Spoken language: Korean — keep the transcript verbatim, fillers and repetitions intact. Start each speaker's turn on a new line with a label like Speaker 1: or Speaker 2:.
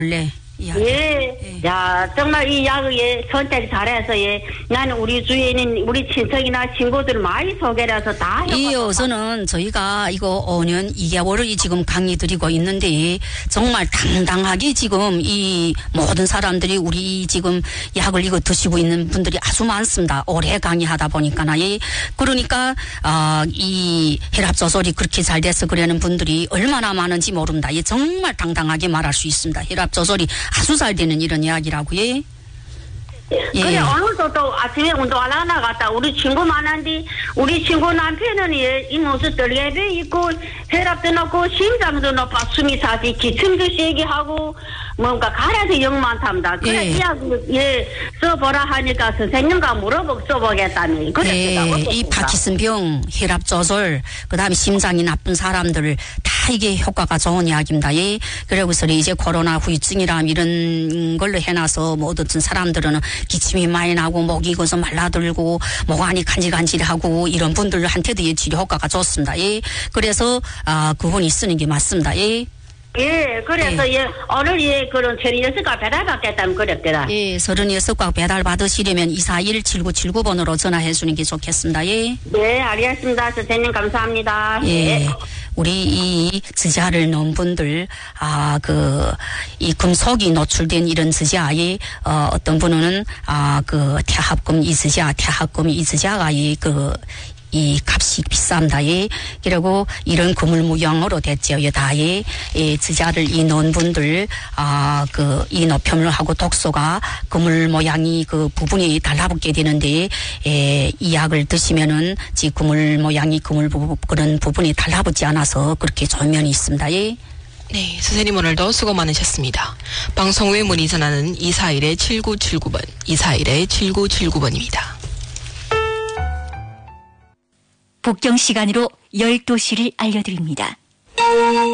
Speaker 1: 원래.
Speaker 2: 예. 예. 야, 정말 이 약을 예, 선택 잘해서 예, 나는 우리 주위에 있는 우리 친척이나 친구들 많이 소개해서 다
Speaker 1: 이 여서는 저희가 이거 오 년 이 개월을 지금 강의 드리고 있는데 정말 당당하게 지금 이 모든 사람들이 우리 지금 약을 이거 드시고 있는 분들이 아주 많습니다. 오래 강의하다 보니까나. 예. 그러니까 어, 이 혈압 조절이 그렇게 잘 돼서 그러는 분들이 얼마나 많은지 모릅니다. 예. 정말 당당하게 말할 수 있습니다. 혈압 조절이 아주 잘 되는 이런 이야기라고. 예.
Speaker 2: 예. 그래 오늘도 또 아침에 운동하러 나갔다 우리 친구 많은데 우리 친구 남편은 예, 이 무슨 떨려배 있고 혈압도 높고 심장도 높아 숨이 차지 기침도 세게 하고 뭔가 가라서 영 많답니다. 그래
Speaker 1: 예.
Speaker 2: 이야기 예 써보라 하니까 선생님과 물어보고 써보겠다니 그랬습니다.
Speaker 1: 예. 이 파킨슨병, 혈압 조절, 그다음에 심장이 나쁜 사람들 다 이게 효과가 좋은 이야기입니다. 예. 그러고서 이제 코로나 후유증이라 이런 걸로 해놔서 뭐 어떤 사람들은 기침이 많이 나고 목이 익어서 말라들고 목 안이 간질간질하고 이런 분들한테도 이 치료 효과가 좋습니다. 예. 그래서 아 그분이 쓰는 게 맞습니다. 예.
Speaker 2: 예, 그래서 예, 예 오늘 예 그런 서른여섯 가 배달 받겠다면 그랬더라.
Speaker 1: 예, 서른여섯 가 배달 받으시려면 이사일 칠구칠구 번으로 전화해 주는 게 좋겠습니다. 예.
Speaker 2: 네, 알겠습니다. 선생님 감사합니다.
Speaker 1: 예. 예. 우리 이 지자를 넣은 분들, 아, 그, 이 금속이 노출된 이런 지자에, 어, 어떤 분은, 아, 그, 태합금 이 지자, 태합금 이 지자가 이, 그, 이 값이 비쌉니다. 예. 그리고 이런 그물 모양으로 됐죠. 여다에 예, 지자를 이 넣은 분들 아, 그 이 노폐물하고 독소가 그물 모양이 그 부분이 달라붙게 되는데 예, 이 약을 드시면은 지 그물 모양이 그물 부분 그런 부분이 달라붙지 않아서 그렇게 좋은 면이 있습니다. 예.
Speaker 3: 네, 선생님 오늘도 수고 많으셨습니다. 방송 후에 문의 전화는 이사일 칠구칠구 번, 이사일 칠구칠구 번입니다.
Speaker 4: 북경 시간으로 열두 시를 알려드립니다.